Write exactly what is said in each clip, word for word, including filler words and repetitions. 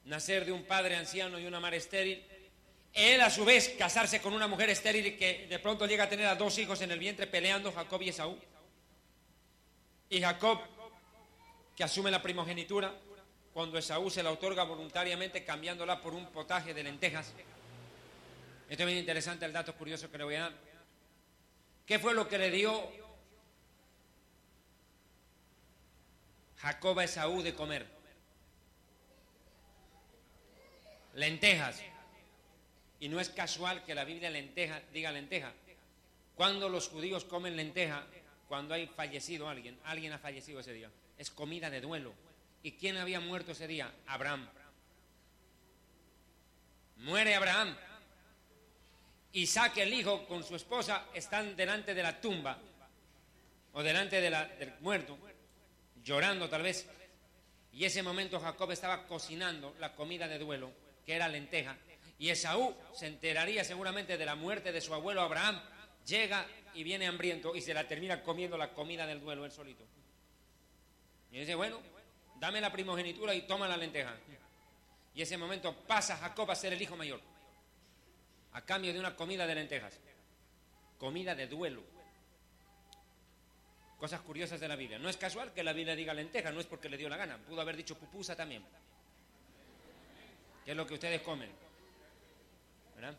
nacer de un padre anciano y una madre estéril. Él a su vez casarse con una mujer estéril y que de pronto llega a tener a dos hijos en el vientre peleando, Jacob y Esaú. Y Jacob, que asume la primogenitura, cuando Esaú se la otorga voluntariamente cambiándola por un potaje de lentejas. Esto es bien interesante el dato curioso que le voy a dar. ¿Qué fue lo que le dio Jacob a Esaú de comer? Lentejas. Y no es casual que la Biblia lenteja, diga lenteja. Cuando los judíos comen lenteja, cuando hay fallecido alguien, alguien ha fallecido ese día, es comida de duelo. ¿Y quién había muerto ese día? Abraham. Muere Abraham. Isaac, el hijo, con su esposa, están delante de la tumba, o delante de la, del muerto, llorando tal vez. Y ese momento Jacob estaba cocinando la comida de duelo, que era lenteja. Y Esaú se enteraría seguramente de la muerte de su abuelo Abraham. Llega y viene hambriento y se la termina comiendo la comida del duelo él solito. Y dice, bueno, dame la primogenitura y toma la lenteja. Y ese momento pasa Jacob a ser el hijo mayor, a cambio de una comida de lentejas. Comida de duelo. Cosas curiosas de la Biblia. No es casual que la Biblia diga lenteja, no es porque le dio la gana. Pudo haber dicho pupusa también, que es lo que ustedes comen, ¿verdad?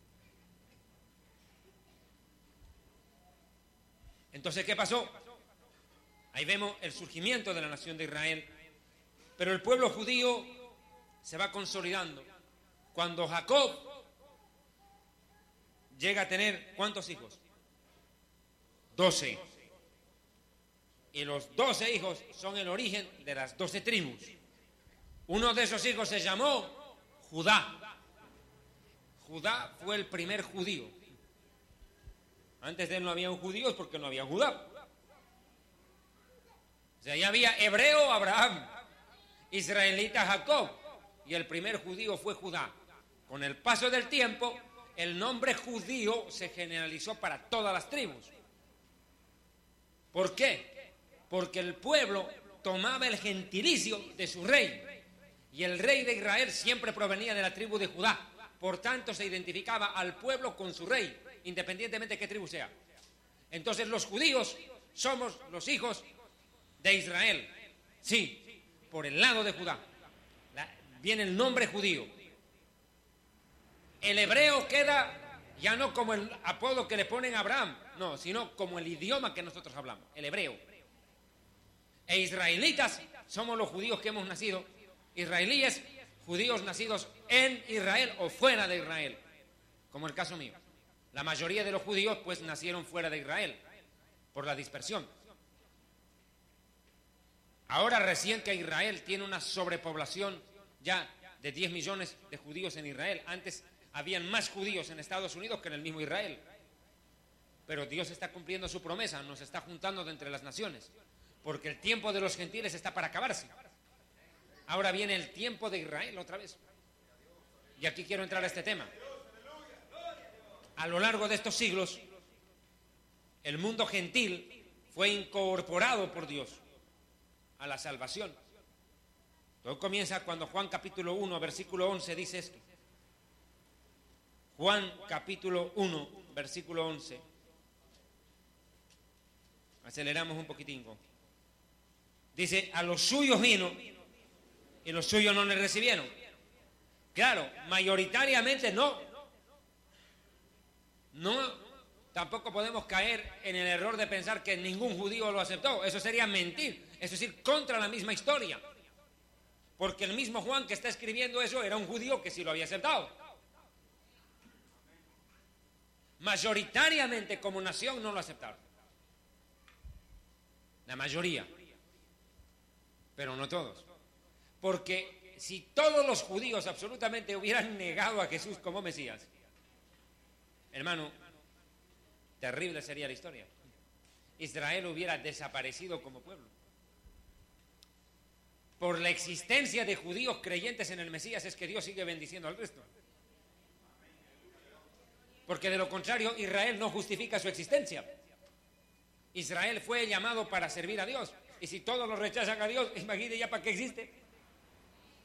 Entonces, ¿qué pasó? Ahí vemos el surgimiento de la nación de Israel. Pero el pueblo judío se va consolidando. Cuando Jacob llega a tener, ¿cuántos hijos? Doce. Y los doce hijos son el origen de las doce tribus. Uno de esos hijos se llamó Judá. Judá fue el primer judío. Antes de él no había judíos porque no había Judá. O sea, ya había hebreo Abraham, israelita Jacob, y el primer judío fue Judá. Con el paso del tiempo, el nombre judío se generalizó para todas las tribus. ¿Por qué? Porque el pueblo tomaba el gentilicio de su rey, y el rey de Israel siempre provenía de la tribu de Judá. Por tanto, se identificaba al pueblo con su rey, independientemente de qué tribu sea. Entonces, los judíos somos los hijos de Israel. Sí, por el lado de Judá. La, viene el nombre judío. El hebreo queda ya no como el apodo que le ponen a Abraham, no, sino como el idioma que nosotros hablamos, el hebreo. E israelitas somos los judíos que hemos nacido, israelíes, judíos nacidos en Israel o fuera de Israel, como el caso mío. La mayoría de los judíos pues nacieron fuera de Israel por la dispersión. Ahora recién que Israel tiene una sobrepoblación ya de diez millones de judíos en Israel. Antes habían más judíos en Estados Unidos que en el mismo Israel. Pero Dios está cumpliendo su promesa, nos está juntando de entre las naciones, porque el tiempo de los gentiles está para acabarse. Ahora viene el tiempo de Israel otra vez. Y aquí quiero entrar a este tema. A lo largo de estos siglos, el mundo gentil fue incorporado por Dios a la salvación. Todo comienza cuando Juan capítulo uno, versículo once dice esto. Juan capítulo uno, versículo once. Aceleramos un poquitín. Dice, a los suyos vino y los suyos no le recibieron. Claro, mayoritariamente no. No, tampoco podemos caer en el error de pensar que ningún judío lo aceptó. Eso sería mentir, es decir, contra la misma historia. Porque el mismo Juan que está escribiendo eso era un judío que sí lo había aceptado. Mayoritariamente como nación no lo aceptaron. La mayoría. Pero no todos. Porque si todos los judíos absolutamente hubieran negado a Jesús como Mesías, hermano, terrible sería la historia. Israel hubiera desaparecido como pueblo. Por la existencia de judíos creyentes en el Mesías es que Dios sigue bendiciendo al resto. Porque de lo contrario, Israel no justifica su existencia. Israel fue llamado para servir a Dios. Y si todos lo rechazan a Dios, imagínate ya para qué existe.